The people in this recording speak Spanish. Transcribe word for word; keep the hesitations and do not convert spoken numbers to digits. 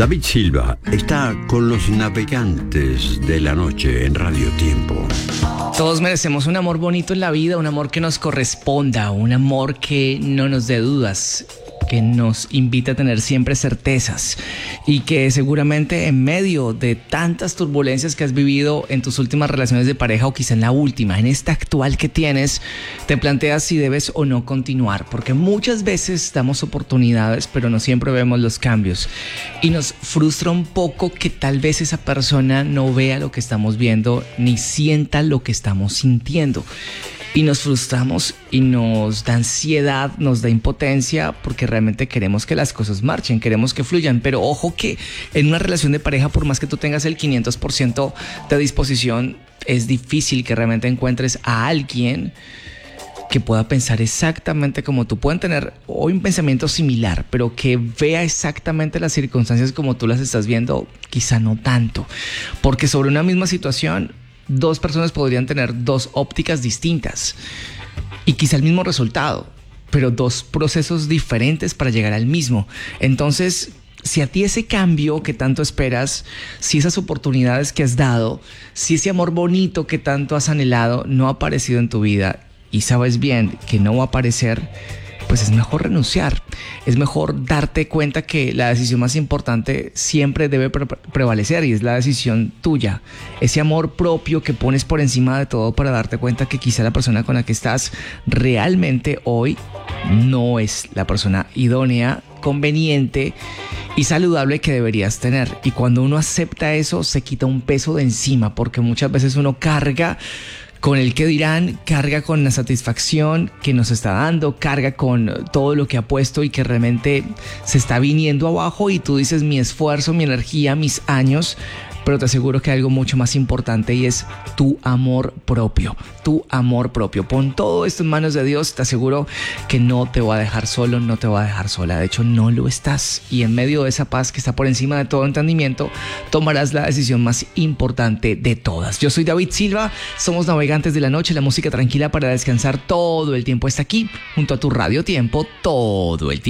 David Silva está con los navegantes de la noche en Radio Tiempo. Todos merecemos un amor bonito en la vida, un amor que nos corresponda, un amor que no nos dé dudas, que nos invita a tener siempre certezas y que seguramente en medio de tantas turbulencias que has vivido en tus últimas relaciones de pareja o quizá en la última, en esta actual que tienes, te planteas si debes o no continuar, porque muchas veces damos oportunidades pero no siempre vemos los cambios y nos frustra un poco que tal vez esa persona no vea lo que estamos viendo ni sienta lo que estamos sintiendo. Y nos frustramos y nos da ansiedad, nos da impotencia porque realmente queremos que las cosas marchen, queremos que fluyan. Pero ojo que en una relación de pareja, por más que tú tengas el quinientos por ciento de disposición, es difícil que realmente encuentres a alguien que pueda pensar exactamente como tú. Pueden tener hoy un pensamiento similar, pero que vea exactamente las circunstancias como tú las estás viendo, quizá no tanto. Porque sobre una misma situación, dos personas podrían tener dos ópticas distintas y quizá el mismo resultado, pero dos procesos diferentes para llegar al mismo. Entonces, si a ti ese cambio que tanto esperas, si esas oportunidades que has dado, si ese amor bonito que tanto has anhelado no ha aparecido en tu vida y sabes bien que no va a aparecer, pues es mejor renunciar. Es mejor darte cuenta que la decisión más importante siempre debe pre- prevalecer y es la decisión tuya. Ese amor propio que pones por encima de todo para darte cuenta que quizá la persona con la que estás realmente hoy no es la persona idónea, conveniente y saludable que deberías tener. Y cuando uno acepta eso, se quita un peso de encima, porque muchas veces uno carga con el que dirán, carga con la satisfacción que nos está dando, carga con todo lo que ha puesto y que realmente se está viniendo abajo y tú dices mi esfuerzo, mi energía, mis años, pero te aseguro que hay algo mucho más importante y es tu amor propio, tu amor propio. Pon todo esto en manos de Dios, te aseguro que no te va a dejar solo, no te va a dejar sola, de hecho no lo estás y en medio de esa paz que está por encima de todo entendimiento, tomarás la decisión más importante de todas. Yo soy David Silva, somos Navegantes de la Noche, la música tranquila para descansar todo el tiempo está aquí, junto a tu Radio Tiempo, todo el tiempo.